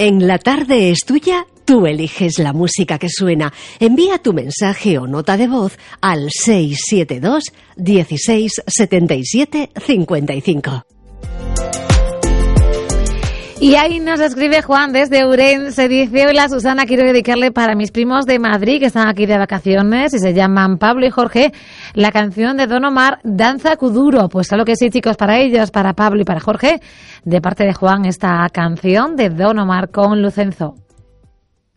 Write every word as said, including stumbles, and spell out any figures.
En La Tarde es Tuya, tú eliges la música que suena. Envía tu mensaje o nota de voz al seis siete dos, dieciséis, setenta y siete, cincuenta y cinco. Y ahí nos escribe Juan desde Ourense, dice: hola Susana, quiero dedicarle para mis primos de Madrid que están aquí de vacaciones y se llaman Pablo y Jorge la canción de Don Omar, Danza Kuduro. Pues claro que sí, chicos, para ellos, para Pablo y para Jorge, de parte de Juan, esta canción de Don Omar con Lucenzo.